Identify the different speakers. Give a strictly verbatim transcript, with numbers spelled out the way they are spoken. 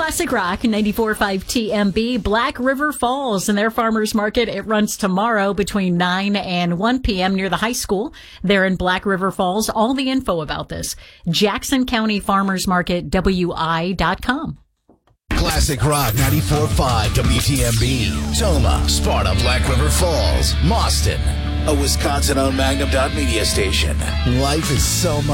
Speaker 1: Classic Rock ninety-four point five T M B, Black River Falls and their farmers market. It runs tomorrow between nine and one p.m. near the high school there in Black River Falls. All the info about this, Jackson County Farmers Market, W I dot com.
Speaker 2: Classic Rock ninety-four point five W T M B, Toma, Sparta, Black River Falls, Mauston, a Wisconsin-owned Magnum dot media station. Life is so much